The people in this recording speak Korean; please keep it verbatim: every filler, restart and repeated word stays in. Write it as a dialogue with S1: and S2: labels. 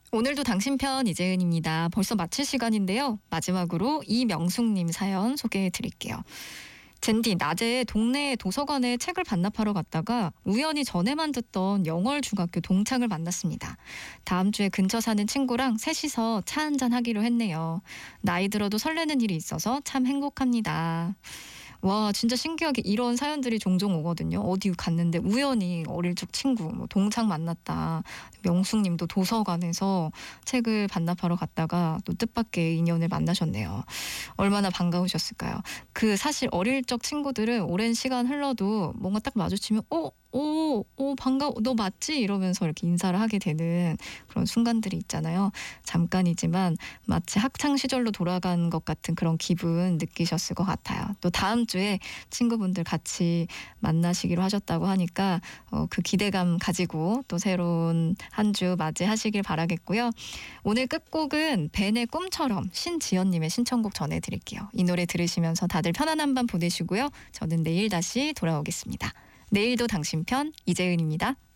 S1: 오늘도 당신 편 이재은입니다. 벌써 마칠 시간인데요. 마지막으로 이명숙님 사연 소개해 드릴게요. 젠디, 낮에 동네 도서관에 책을 반납하러 갔다가 우연히 전에만 듣던 영월 중학교 동창을 만났습니다. 다음 주에 근처 사는 친구랑 셋이서 차 한잔 하기로 했네요. 나이 들어도 설레는 일이 있어서 참 행복합니다. 와, 진짜 신기하게 이런 사연들이 종종 오거든요. 어디 갔는데 우연히 어릴 적 친구, 뭐 동창 만났다. 명숙님도 도서관에서 책을 반납하러 갔다가 또 뜻밖의 인연을 만나셨네요. 얼마나 반가우셨을까요? 그 사실 어릴 적 친구들은 오랜 시간 흘러도 뭔가 딱 마주치면 어? 오, 오, 반가워. 너 맞지? 이러면서 이렇게 인사를 하게 되는 그런 순간들이 있잖아요. 잠깐이지만 마치 학창 시절로 돌아간 것 같은 그런 기분 느끼셨을 것 같아요. 또 다음 주에 친구분들 같이 만나시기로 하셨다고 하니까 어, 그 기대감 가지고 또 새로운 한 주 맞이하시길 바라겠고요. 오늘 끝곡은 벤의 꿈처럼 신지연님의 신청곡 전해드릴게요. 이 노래 들으시면서 다들 편안한 밤 보내시고요. 저는 내일 다시 돌아오겠습니다. 내일도 당신 편 이재은입니다.